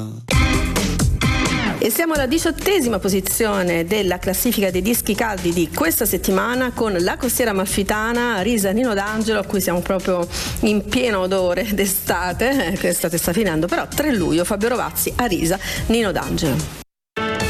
E siamo alla 18ª posizione della classifica dei dischi caldi di questa settimana con La Costiera Amalfitana, Arisa, Nino D'Angelo, a cui siamo proprio in pieno odore d'estate, che l'estate sta finendo, però 3 luglio Fabio Rovazzi, Arisa, Nino D'Angelo.